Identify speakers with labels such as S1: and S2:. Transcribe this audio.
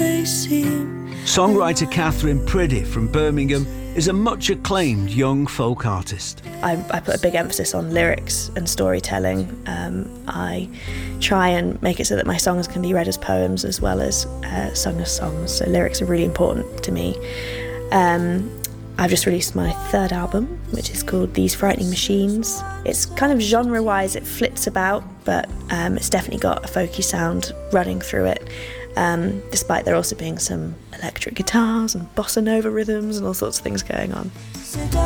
S1: they seem.
S2: Songwriter Catherine Priddy from Birmingham is a much acclaimed young folk artist.
S3: I put a big emphasis on lyrics and storytelling. I try and make it so that my songs can be read as poems as well as sung as songs, so lyrics are really important to me. I've just released my third album, which is called These Frightening Machines. It's kind of genre-wise, it flips about, but it's definitely got a folky sound running through it, despite there also being some electric guitars and bossa nova rhythms and all sorts of things going on.